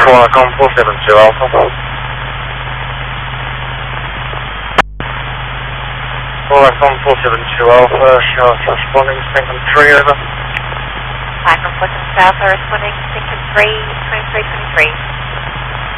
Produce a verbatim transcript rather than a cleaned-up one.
Qualcomm four seven two Alpha. Qualcomm four seven two Alpha, Charlotte responding, Stinkham three over. Qualcomm four seven two Alpha responding, Stinkham three, twenty-three twenty-three.